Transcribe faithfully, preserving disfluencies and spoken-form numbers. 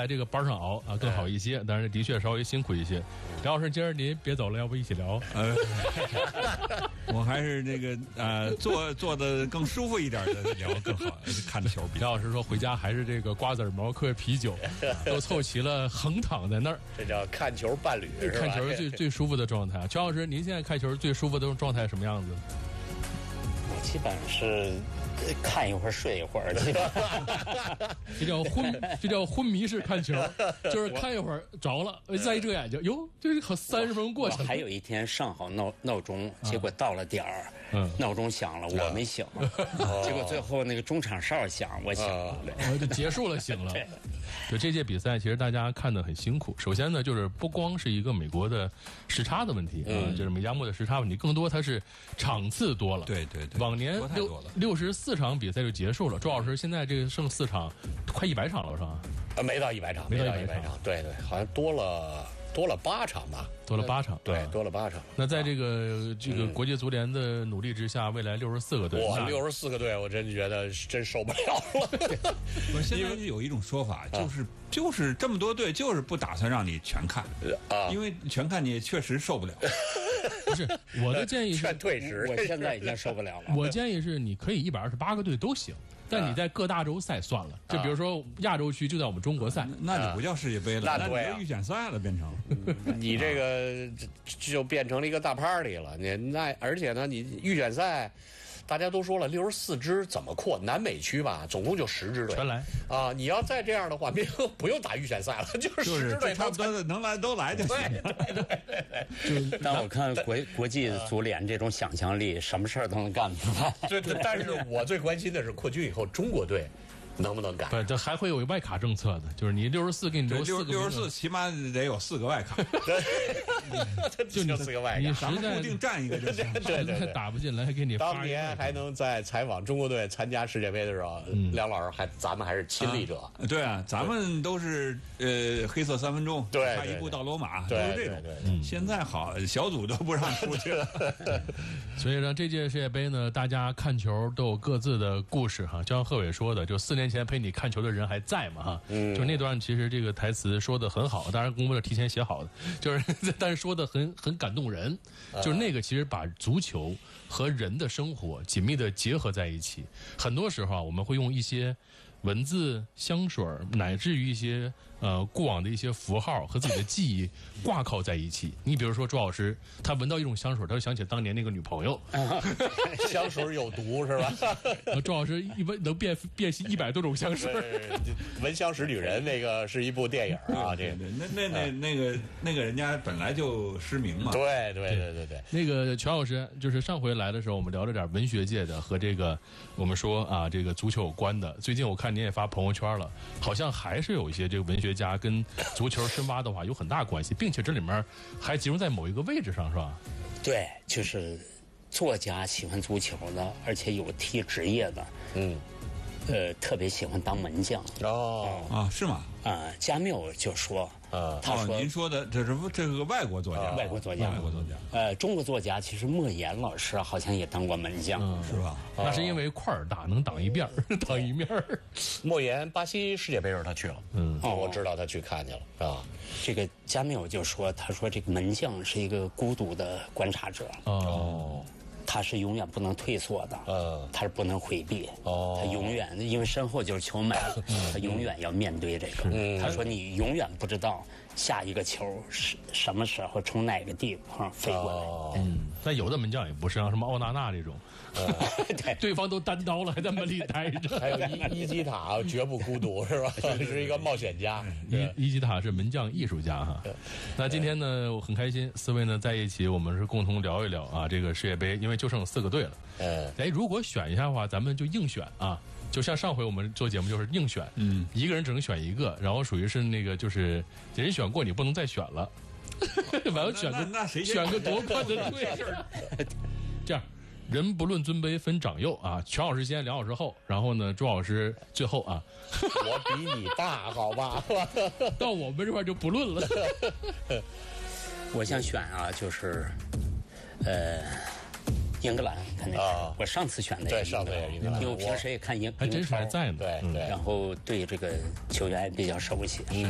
来这个班上熬啊更好一些，但是的确稍微辛苦一些。梁老师，今儿您别走了，要不一起聊？ 呃，我还是这个呃坐坐的更舒服一点的聊更好，看球比。 梁老师说回家还是这个瓜子毛嗑啤酒，都凑齐了，横躺在那儿， 这叫看球伴侣， 看球最最舒服的状态。全老师，您现在看球最舒服的状态什么样子？ 我基本上是看一会儿睡一会儿， 这叫昏，这叫昏迷式看球，就是看一会儿着了，再一遮眼睛，哟，这好三十分钟过去了。 还有一天上好闹闹钟，结果到了点儿， 嗯， 闹钟响了，我没醒，结果最后那个中场哨响，我醒了， 哦，就结束了，醒了。就这届比赛，其实大家看得很辛苦。首先呢，就是不光是一个美国的时差的问题啊，就是美加墨的时差问题，更多它是场次多了。 对对对， 往年六六十四场比赛就结束了。周老师，现在这个剩四场，快一百场了是吧？ 呃，没到一百场，没到一百场，对对，好像多了多了八场吧， 多了八场， 对，多了八场。 那在这个这个国际足联的努力之下，未来六十四个队， 哇，六十四个队，我真觉得真受不了了。 我现在有一种说法，就是就是这么多队，就是不打算让你全看啊，因为全看你确实受不了。 不是，我的建议是劝退时， 我现在已经受不了了。 我建议是，你可以一百二十八个队都行。但你在各大洲赛算了，就比如说亚洲区就在我们中国赛， 那就不叫世界杯了， 那对啊， 预选赛了变成。 你这个就变成了一个大 party 了，你那而且呢，你预选赛。大家都说了，六十四支怎么扩？南美区吧，总共就十支队， 全来啊！你要再这样的话，没有不用打预选赛了，就是十支队， 差不多能来都来就行。 对对对对对。但我看国国际足联这种想象力，什么事儿都能干出来。 对对，但是我最关心的是扩军以后中国队。能不能改？ 不，这还会有外卡政策的，就是你六十四给你留四个， 六十四起码得有四个外卡， 就你四个外卡， 你实在固定站一个就行。 对对对， 打不进来给你。 当年还能在采访中国队参加世界杯的时候，梁老师还咱们还是亲历者。 对啊，咱们都是呃黑色三分钟， 对， 差一步到罗马， 都是这种。现在好，小组都不让出去了。 所以呢，这届世界杯呢，大家看球都有各自的故事哈。就像贺炜说的，就四年。年前陪你看球的人还在吗？哈，嗯，就那段其实这个台词说的很好，当然公布了提前写好的，就是但是说的很很感动人，就是那个其实把足球和人的生活紧密的结合在一起。很多时候啊，我们会用一些文字、香水，乃至于一些呃过往的一些符号和自己的记忆挂靠在一起。你比如说周老师，他闻到一种香水，他就想起当年那个女朋友， 香水有毒是吧？ 周老师一闻能辨辨析一百多种香水。 闻香识女人那个是一部电影啊，这个那那那那个那个人家本来就失明嘛。 对对对对对。 那个全老师就是上回来的时候，我们聊了点文学界的和这个我们说啊这个足球有关的。最近我看您也发朋友圈了，好像还是有一些这个文学家跟足球深挖的话有很大关系，并且这里面还集中在某一个位置上，是吧？ 对，就是作家喜欢足球的，而且有踢职业的，嗯，呃，特别喜欢当门将。 哦啊，是吗？ 啊，加缪就说， 呃， 他说、 哦、您说的这是这个外国作家， 外国作家， 外国作家。 呃，中国作家其实莫言老师好像也当过门将， 嗯、是吧？ 那是因为块儿大，能挡一边儿，挡一面儿。 莫言巴西世界杯时候他去了，嗯，哦，我知道他去看去了，是吧？ 这个加缪就说，他说这个门将是一个孤独的观察者。 哦。 他是永远不能退缩的，嗯，他是不能回避，哦，他永远因为身后就是球门，他永远要面对这个。嗯，他说你永远不知道下一个球是什么时候从哪个地方飞过来。 哦、嗯，但有的门将也不是像什么奥纳纳这种， 呃、 对，对方都单刀了还在门里待着。 还有伊伊基塔绝不孤独是吧？是一个冒险家。 伊伊基塔是门将艺术家哈。那今天呢，我很开心，四位呢在一起，我们是共同聊一聊啊这个世界杯，因为就剩四个队了。嗯，哎，如果选一下的话，咱们就硬选啊。就像上回我们做节目就是硬选，嗯，一个人只能选一个，然后属于是那个就是人选过你不能再选了，完了选个那谁选个夺冠的队。这样，人不论尊卑分长幼啊，全老师先，梁老师后，然后呢，周老师最后啊。 我比你大，好吧？ 到我们这块就不论了。 我想选啊，就是呃。英格兰肯定是、啊，我上次选的对，上次也是英格兰， 因为我平时也看英， 还真是还在呢， 对对。 然后对这个球员比较熟悉。 嗯